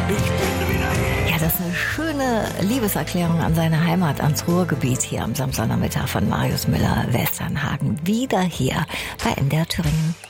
Ja, das ist eine schöne Liebeserklärung an seine Heimat, ans Ruhrgebiet hier am Samstagnachmittag von Marius Müller-Westernhagen. Wieder hier bei MDR Thüringen.